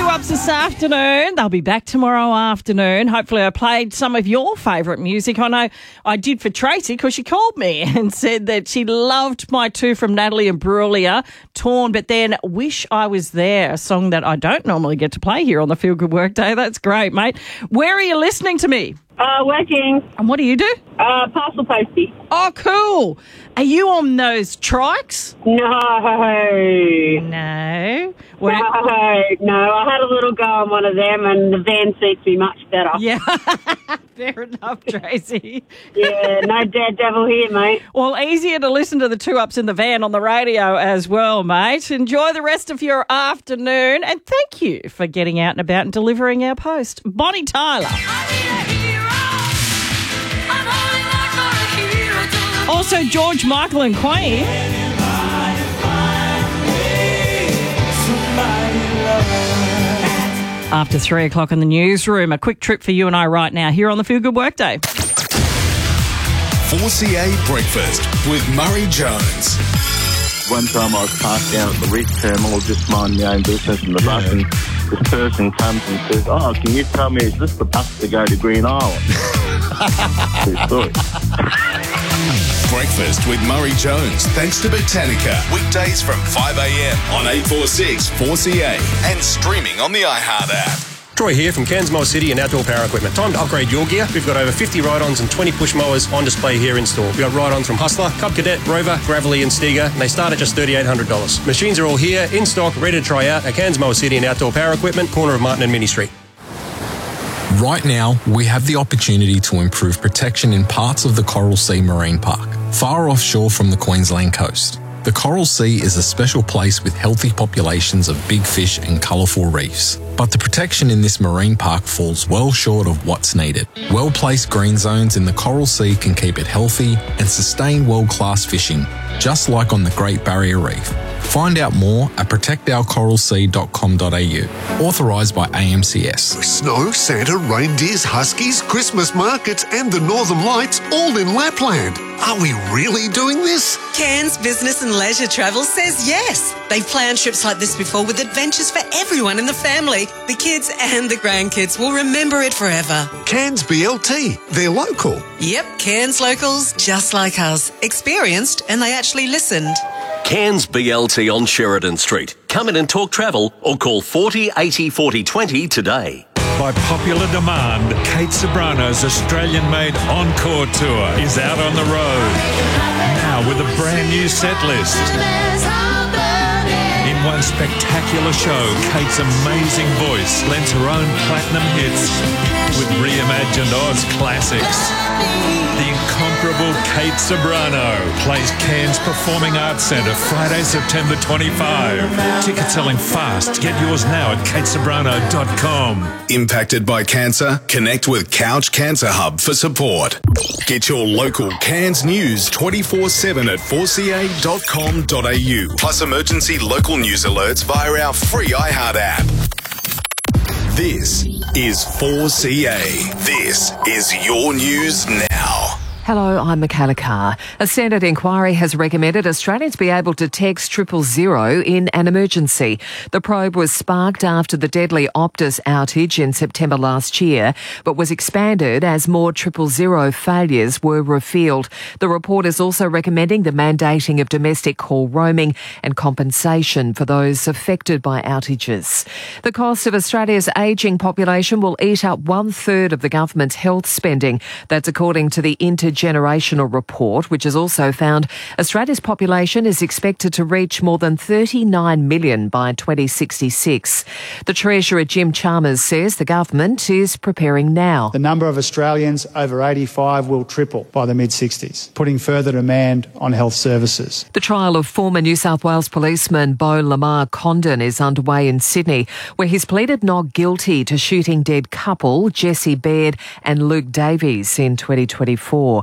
2UPs this afternoon. They'll be back tomorrow afternoon. Hopefully I played some of your favourite music. I know I did for Tracy because she called me and said that she loved my two from Natalie and Brulia, Torn, but then Wish I Was There, a song that I don't normally get to play here on the Feel Good Workday. That's great, mate. Where are you listening to me? Working. And what do you do? Parcel postie. Oh, cool. Are you on those trikes? No. No. No. I had a little go on one of them and the van suits me much better. Yeah. Fair enough, Tracy. Yeah, no daredevil here, mate. Well, easier to listen to the 2UPs in the van on the radio as well, mate. Enjoy the rest of your afternoon and thank you for getting out and about and delivering our post. Bonnie Tyler. Also, George Michael and Queen. After 3 o'clock in the newsroom, a quick trip for you and I right now here on the Feel Good Workday. 4CA Breakfast with Murray Jones. One time I was parked down at the Reef Terminal, just minding my own business in the bus, and this person comes and says, "Oh, can you tell me, is this the bus to go to Green Island?" True story. Breakfast with Murray Jones, thanks to Botanica. Weekdays from 5 a.m. on 846 4CA and streaming on the iHeart app. Troy here from Cairns Mower City and Outdoor Power Equipment. Time to upgrade your gear. We've got over 50 ride-ons and 20 push mowers on display here in store. We've got ride-ons from Hustler, Cub Cadet, Rover, Gravelly and Stiga, and they start at just $3,800. Machines are all here, in stock, ready to try out at Cairns Mower City and Outdoor Power Equipment, corner of Martin and Mini Street. Right now, we have the opportunity to improve protection in parts of the Coral Sea Marine Park, far offshore from the Queensland coast. The Coral Sea is a special place with healthy populations of big fish and colourful reefs. But the protection in this marine park falls well short of what's needed. Well-placed green zones in the Coral Sea can keep it healthy and sustain world-class fishing, just like on the Great Barrier Reef. Find out more at protectourcoralsea.com.au. Authorised by AMCS. Snow, Santa, reindeers, huskies, Christmas markets and the Northern Lights all in Lapland. Are we really doing this? Cairns Business and Leisure Travel says yes. They've planned trips like this before with adventures for everyone in the family. The kids and the grandkids will remember it forever. Cairns BLT. They're local. Yep, Cairns locals, just like us. Experienced, and they actually listened. Cairns BLT on Sheridan Street. Come in and talk travel or call 40 80 40 20 today. By popular demand, Kate Sobrano's Australian-made Encore Tour is out on the road. Now with a brand new set list. In one spectacular show, Kate's amazing voice lends her own platinum hits with reimagined Oz classics. The incomparable Kate Sobrano plays Cairns Performing Arts Centre Friday, September 25. Tickets selling fast. Get yours now at katesobrano.com. Impacted by cancer? Connect with Couch Cancer Hub for support. Get your local Cairns news 24/7 at 4ca.com.au. Plus emergency local news alerts via our free iHeart app. This is 4CA. This is your news now. Hello, I'm Michaela Carr. A Senate inquiry has recommended Australians be able to text 000 in an emergency. The probe was sparked after the deadly Optus outage in September last year, but was expanded as more 000 failures were revealed. The report is also recommending the mandating of domestic call roaming and compensation for those affected by outages. The cost of Australia's ageing population will eat up 1/3 of the government's health spending. That's according to the Intergenerational Report, which has also found Australia's population is expected to reach more than 39 million by 2066. The Treasurer Jim Chalmers says the government is preparing now. The number of Australians over 85 will triple by the mid-60s, putting further demand on health services. The trial of former New South Wales policeman Beau Lamar Condon is underway in Sydney, where he's pleaded not guilty to shooting dead couple Jesse Baird and Luke Davies in 2024.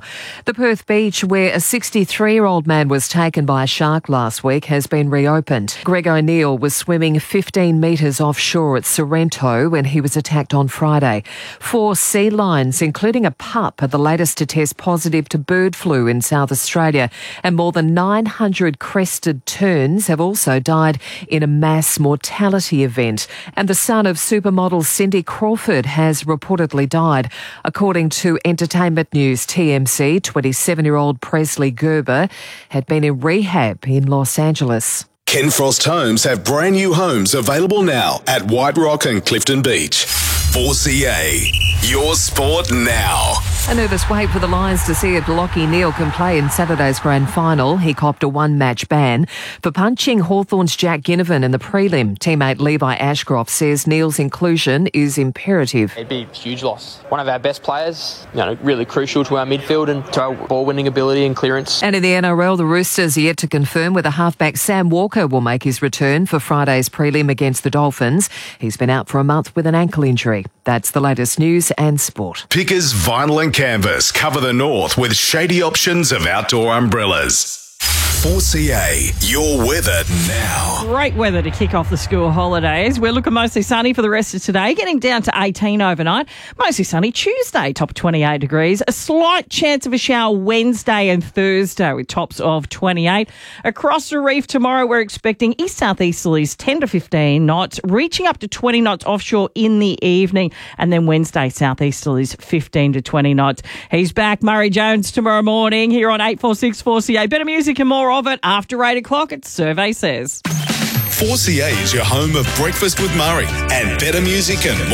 The Perth beach, where a 63-year-old man was taken by a shark last week, has been reopened. Greg O'Neill was swimming 15 metres offshore at Sorrento when he was attacked on Friday. 4 sea lions, including a pup, are the latest to test positive to bird flu in South Australia, and more than 900 crested terns have also died in a mass mortality event. And the son of supermodel Cindy Crawford has reportedly died. According to Entertainment News TMC, 27-year-old Presley Gerber had been in rehab in Los Angeles. Ken Frost Homes have brand new homes available now at White Rock and Clifton Beach. 4CA, your sport now. A nervous wait for the Lions to see if Lachie Neale can play in Saturday's grand final. He copped a 1-match ban for punching Hawthorn's Jack Ginnivan in the prelim. Teammate Levi Ashcroft says Neale's inclusion is imperative. It'd be a huge loss. One of our best players, really crucial to our midfield and to our ball-winning ability and clearance. And in the NRL, the Roosters are yet to confirm whether halfback Sam Walker will make his return for Friday's prelim against the Dolphins. He's been out for a month with an ankle injury. That's the latest news and sport. Pickers Vinyl and Canvas cover the north with shady options of outdoor umbrellas. 4CA, your weather now. Great weather to kick off the school holidays. We're looking mostly sunny for the rest of today, getting down to 18 overnight. Mostly sunny Tuesday, top of 28 degrees. A slight chance of a shower Wednesday and Thursday with tops of 28. Across the reef tomorrow, we're expecting east-southeasterlies 10 to 15 knots, reaching up to 20 knots offshore in the evening. And then Wednesday, southeasterlies 15 to 20 knots. He's back, Murray Jones, tomorrow morning here on 846 4CA. Better music and more of it after 8 o'clock, its survey says. 4CA is your home of Breakfast with Murray and better music and more.